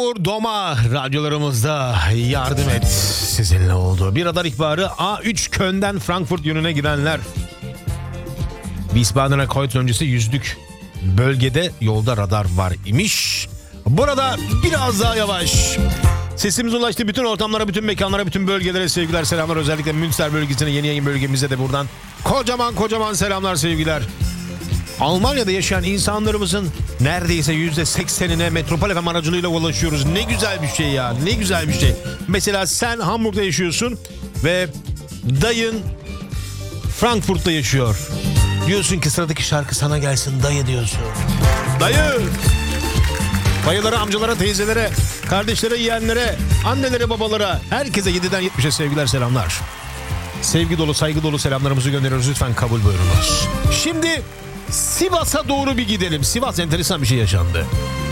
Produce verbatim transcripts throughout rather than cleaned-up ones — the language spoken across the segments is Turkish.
Yağmur, doma radyolarımızda yardım et sizinle oldu. Bir radar ihbarı A üç Köln'den Frankfurt yönüne gidenler. Wiesbaden'a Kreuz öncesi yüzlük bölgede yolda radar var imiş. Burada biraz daha yavaş. Sesimiz ulaştı bütün ortamlara, bütün mekanlara, bütün bölgelere sevgiler, selamlar. Özellikle Münster bölgesine, yeni yayın bölgemize de buradan kocaman kocaman selamlar, sevgiler. Almanya'da yaşayan insanlarımızın neredeyse yüzde seksenine Metropol F M aracılığıyla ulaşıyoruz. Ne güzel bir şey ya, ne güzel bir şey. Mesela sen Hamburg'da yaşıyorsun ve dayın Frankfurt'ta yaşıyor. Diyorsun ki sıradaki şarkı sana gelsin dayı diyorsun. Dayı! Dayılara, amcalara, teyzelere, kardeşlere, yeğenlere, annelere, babalara, herkese yediden yetmişe sevgiler, selamlar. Sevgi dolu, saygı dolu selamlarımızı gönderiyoruz. Lütfen kabul buyurunuz. Şimdi Sivas'a doğru bir gidelim. Sivas enteresan bir şey yaşandı.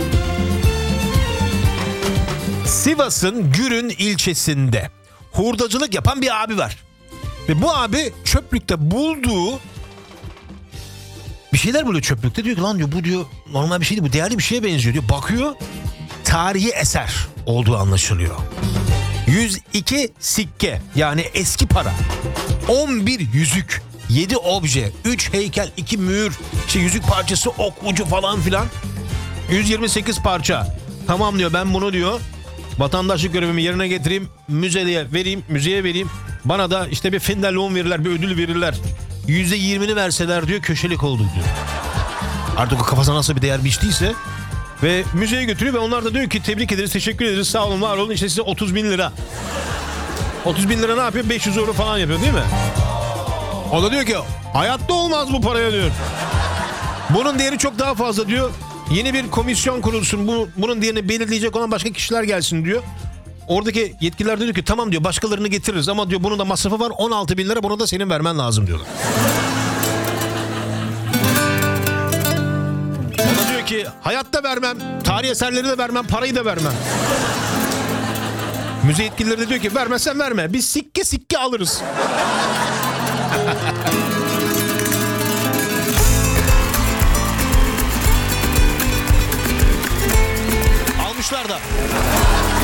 Sivas'ın Gürün ilçesinde hurdacılık yapan bir abi var. Ve bu abi çöplükte bulduğu bir şeyler buluyor çöplükte. Diyor ki lan diyor bu diyor normal bir şey değil, bu değerli bir şeye benziyor diyor. Bakıyor, tarihi eser olduğu anlaşılıyor. yüz iki sikke yani eski para. on bir yüzük. yedi obje, üç heykel, iki mühür, işte yüzük parçası, ok ucu falan filan. yüz yirmi sekiz parça. Tamam diyor, ben bunu diyor vatandaşlık görevimi yerine getireyim, müzeye vereyim, müzeye vereyim. Bana da işte bir finderlohn verirler, bir ödül verirler. yüzde yirmini verseler diyor köşelik olduk diyor. Artık o kafasına nasıl bir değer biçtiyse. Ve müzeye götürüyor ve onlar da diyor ki tebrik ederiz, teşekkür ederiz, sağ olun, var olun, işte size otuz bin lira. otuz bin lira ne yapıyor? beş yüz euro falan yapıyor değil mi? O da diyor ki hayatta olmaz bu paraya diyor. Bunun değeri çok daha fazla diyor. Yeni bir komisyon kurulsun. Bu, bunun değerini belirleyecek olan başka kişiler gelsin diyor. Oradaki yetkililer diyor ki tamam diyor, başkalarını getiririz ama diyor bunun da masrafı var, on altı bin lira, bunu da senin vermen lazım diyorlar. O da diyor ki hayatta vermem, tarih eserleri de vermem, parayı da vermem. Müze yetkilileri de diyor ki vermezsen verme, biz sikke sikke alırız.